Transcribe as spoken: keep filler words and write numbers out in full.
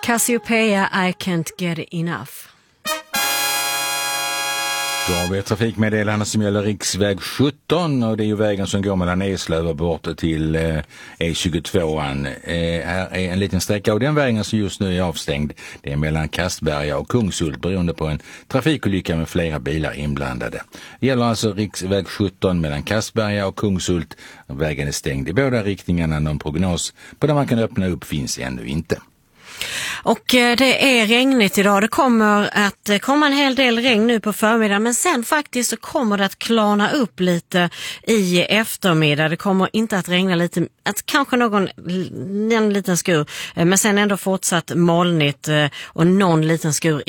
Cassiopeia, I can't get enough. Då har vi ett trafikmeddelande som gäller riksväg sjutton och det är ju vägen som går mellan Eslöv och bort till eh, E tjugotvåan. Eh, här är en liten sträcka och den vägen som just nu är avstängd. Det är mellan Kastberga och Kungshult beroende på en trafikolycka med flera bilar inblandade. Det gäller alltså riksväg sjutton mellan Kastberga och Kungshult. Vägen är stängd i båda riktningarna. Någon prognos på där man kan öppna upp finns ännu inte. Och det är regnigt idag. Det kommer att komma en hel del regn nu på förmiddagen, men sen faktiskt så kommer det att klarna upp lite i eftermiddag. Det kommer inte att regna lite, att kanske någon en liten skur, men sen ändå fortsatt molnigt och någon liten skur